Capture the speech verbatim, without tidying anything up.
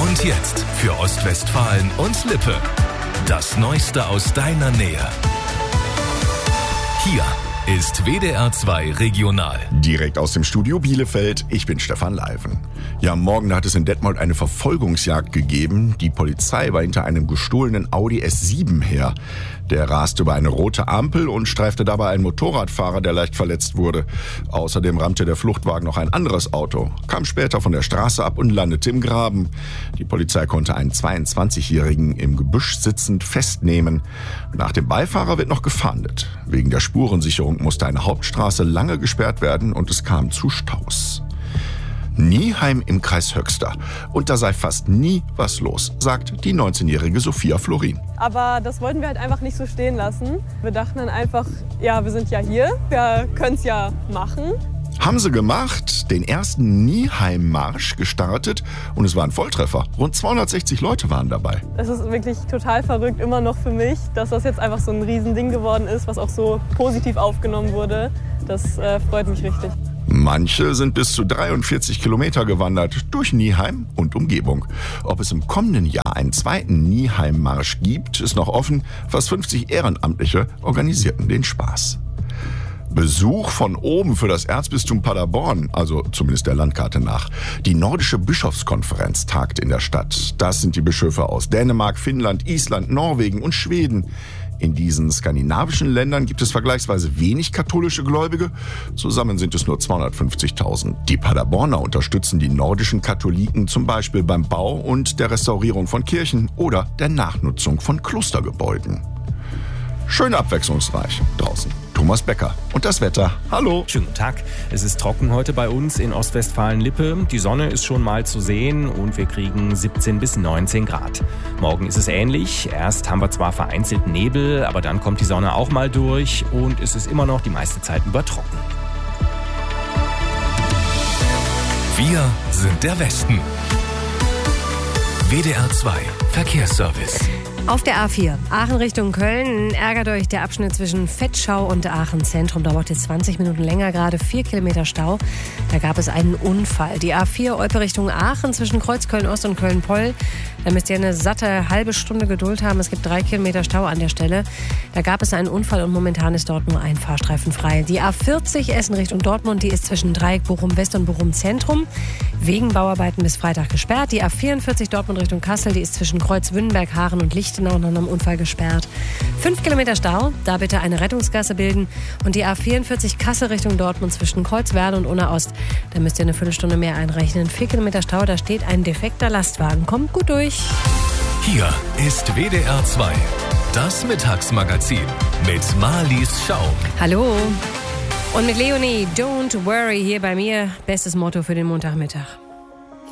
Und jetzt für Ostwestfalen und Lippe. Das Neueste aus deiner Nähe. Hier ist W D R zwei Regional. Direkt aus dem Studio Bielefeld, ich bin Stefan Leiven. Ja, am Morgen hat es in Detmold eine Verfolgungsjagd gegeben. Die Polizei war hinter einem gestohlenen Audi S sieben her. Der raste über eine rote Ampel und streifte dabei einen Motorradfahrer, der leicht verletzt wurde. Außerdem rammte der Fluchtwagen noch ein anderes Auto, kam später von der Straße ab und landete im Graben. Die Polizei konnte einen zweiundzwanzigjährigen im Gebüsch sitzend festnehmen. Nach dem Beifahrer wird noch gefahndet. Wegen der Spurensicherung musste eine Hauptstraße lange gesperrt werden und es kam zu Staus. Nieheim im Kreis Höxter. Und da sei fast nie was los, sagt die neunzehnjährige Sophia Florin. Aber das wollten wir halt einfach nicht so stehen lassen. Wir dachten dann einfach, ja, wir sind ja hier, wir können es ja machen. Haben sie gemacht, den ersten Nieheim-Marsch gestartet und es war ein Volltreffer. Rund zweihundertsechzig Leute waren dabei. Es ist wirklich total verrückt, immer noch für mich, dass das jetzt einfach so ein Riesending geworden ist, was auch so positiv aufgenommen wurde. Das äh, freut mich richtig. Manche sind bis zu dreiundvierzig Kilometer gewandert durch Nieheim und Umgebung. Ob es im kommenden Jahr einen zweiten Nieheim-Marsch gibt, ist noch offen. Fast fünfzig Ehrenamtliche organisierten den Spaß. Besuch von oben für das Erzbistum Paderborn, also zumindest der Landkarte nach. Die Nordische Bischofskonferenz tagt in der Stadt. Das sind die Bischöfe aus Dänemark, Finnland, Island, Norwegen und Schweden. In diesen skandinavischen Ländern gibt es vergleichsweise wenig katholische Gläubige. Zusammen sind es nur zweihundertfünfzigtausend. Die Paderborner unterstützen die nordischen Katholiken zum Beispiel beim Bau und der Restaurierung von Kirchen oder der Nachnutzung von Klostergebäuden. Schön abwechslungsreich draußen. Thomas Becker. Und das Wetter. Hallo. Schönen guten Tag. Es ist trocken heute bei uns in Ostwestfalen-Lippe. Die Sonne ist schon mal zu sehen und wir kriegen siebzehn bis neunzehn Grad. Morgen ist es ähnlich. Erst haben wir zwar vereinzelt Nebel, aber dann kommt die Sonne auch mal durch und es ist immer noch die meiste Zeit über trocken. Wir sind der Westen. W D R zwei Verkehrsservice. Auf der A vier, Aachen Richtung Köln, ärgert euch der Abschnitt zwischen Vetschau und Aachen Zentrum. Da braucht ihr zwanzig Minuten länger, gerade vier Kilometer Stau. Da gab es einen Unfall. Die A vier Olpe Richtung Aachen zwischen Kreuzköln Ost und Köln-Poll. Da müsst ihr eine satte halbe Stunde Geduld haben. Es gibt drei Kilometer Stau an der Stelle. Da gab es einen Unfall und momentan ist dort nur ein Fahrstreifen frei. Die A vierzig Essen Richtung Dortmund, die ist zwischen Dreieck Bochum West und Bochum Zentrum. Wegen Bauarbeiten bis Freitag gesperrt. Die A vierundvierzig Dortmund Richtung Kassel, die ist zwischen Kreuz-Wünnenberg, Haaren und Lichtenau nach einem Unfall gesperrt. Fünf Kilometer Stau, da bitte eine Rettungsgasse bilden. Und die A vierundvierzig Kassel Richtung Dortmund zwischen Kreuzwerder und Unna Ost, da müsst ihr eine Viertelstunde mehr einrechnen. Vier Kilometer Stau, da steht ein defekter Lastwagen. Kommt gut durch. Hier ist W D R zwei, das Mittagsmagazin mit Marlies Schaum. Hallo. Und mit Leonie, don't worry, hier bei mir. Bestes Motto für den Montagmittag.